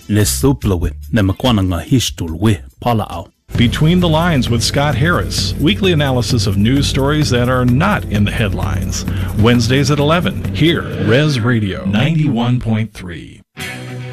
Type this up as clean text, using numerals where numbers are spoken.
le suplawe ne makwana nga hishtulwe pala au. Between the Lines with Scott Harris, weekly analysis of news stories that are not in the headlines. Wednesdays at 11, here, Res Radio 91.3.